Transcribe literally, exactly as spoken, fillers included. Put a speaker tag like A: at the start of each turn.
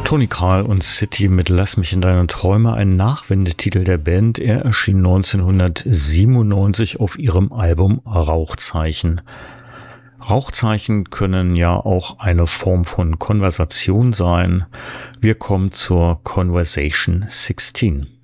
A: Toni Kral und City mit Lass mich in deine Träume, ein Nachwendetitel der Band. Er erschien neunzehnhundertsiebenundneunzig auf ihrem Album Rauchzeichen. Rauchzeichen können ja auch eine Form von Konversation sein. Wir kommen zur Conversation sechzehn.